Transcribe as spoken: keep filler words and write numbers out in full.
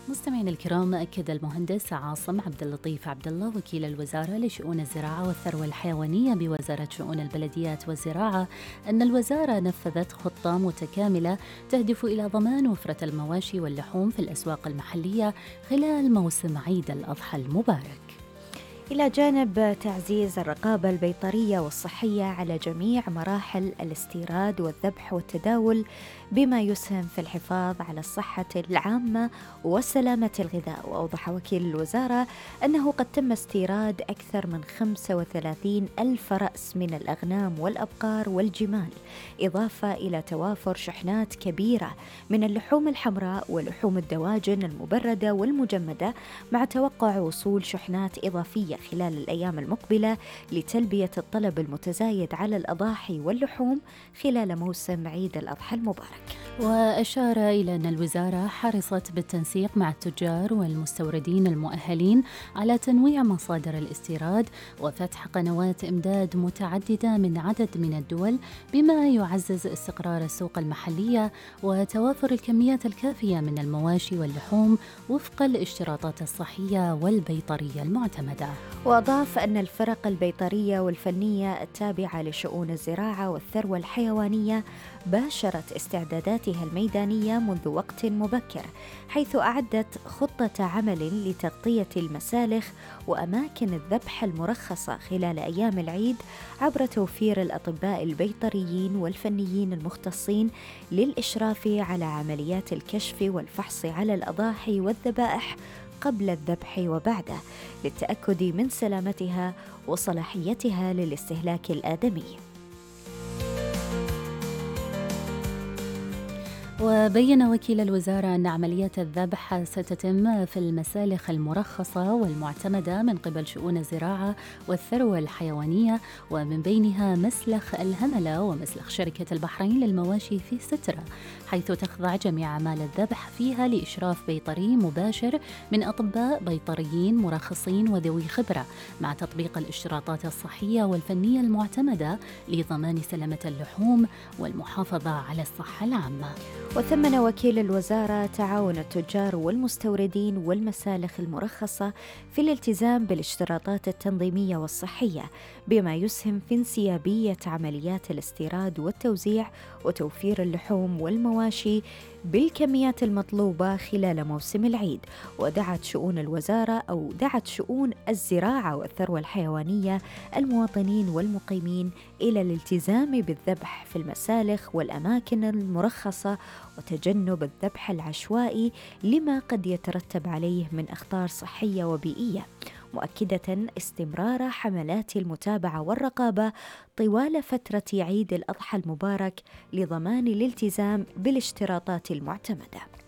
مستمعينا الكرام، أكد المهندس عاصم عبد اللطيف عبد الله وكيل الوزارة لشؤون الزراعة والثروة الحيوانية بوزارة شؤون البلديات والزراعة أن الوزارة نفذت خطة متكاملة تهدف إلى ضمان وفرة المواشي واللحوم في الأسواق المحلية خلال موسم عيد الأضحى المبارك. إلى جانب تعزيز الرقابة البيطرية والصحية على جميع مراحل الاستيراد والذبح والتداول، بما يسهم في الحفاظ على الصحة العامة وسلامة الغذاء. وأوضح وكيل الوزارة أنه قد تم استيراد أكثر من خمسة وثلاثين ألف رأس من الأغنام والأبقار والجمال، إضافة إلى توافر شحنات كبيرة من اللحوم الحمراء ولحوم الدواجن المبردة والمجمدة، مع توقع وصول شحنات إضافية خلال الأيام المقبلة لتلبية الطلب المتزايد على الأضاحي واللحوم خلال موسم عيد الأضحى المبارك. وأشار إلى أن الوزارة حرصت بالتنسيق مع التجار والمستوردين المؤهلين على تنويع مصادر الاستيراد وفتح قنوات إمداد متعددة من عدد من الدول، بما يعزز استقرار السوق المحلية وتوافر الكميات الكافية من المواشي واللحوم وفق الاشتراطات الصحية والبيطرية المعتمدة. وأضاف أن الفرق البيطرية والفنية التابعة لشؤون الزراعة والثروة الحيوانية باشرت استعداداتها الميدانية منذ وقت مبكر، حيث أعدت خطة عمل لتغطية المسالخ وأماكن الذبح المرخصة خلال أيام العيد عبر توفير الأطباء البيطريين والفنيين المختصين للإشراف على عمليات الكشف والفحص على الأضاحي والذبائح قبل الذبح وبعده، للتأكد من سلامتها وصلاحيتها للاستهلاك الآدمي. وبين وكيل الوزارة أن عمليات الذبح ستتم في المسالخ المرخصة والمعتمدة من قبل شؤون الزراعة والثروة الحيوانية، ومن بينها مسلخ الهملة ومسلخ شركة البحرين للمواشي في سترة، حيث تخضع جميع أعمال الذبح فيها لإشراف بيطري مباشر من أطباء بيطريين مرخصين وذوي خبرة، مع تطبيق الاشتراطات الصحية والفنية المعتمدة لضمان سلامة اللحوم والمحافظة على الصحة العامة. وثمن وكيل الوزارة تعاون التجار والمستوردين والمسالخ المرخصة في الالتزام بالاشتراطات التنظيمية والصحية، بما يسهم في انسيابية عمليات الاستيراد والتوزيع وتوفير اللحوم والمواشي بالكميات المطلوبة خلال موسم العيد. ودعت شؤون الوزارة أو دعت شؤون الزراعة والثروة الحيوانية المواطنين والمقيمين إلى الالتزام بالذبح في المسالخ والأماكن المرخصة وتجنب الذبح العشوائي لما قد يترتب عليه من أخطار صحية وبيئية، مؤكدة استمرار حملات المتابعة والرقابة طوال فترة عيد الأضحى المبارك لضمان الالتزام بالاشتراطات المعتمدة.